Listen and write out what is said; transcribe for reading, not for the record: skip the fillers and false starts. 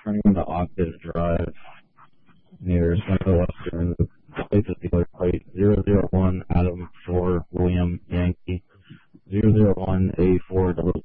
turning into Octave Drive near Central Western. Place is dealer plate 001 Adam 4 William Yankee 001 A4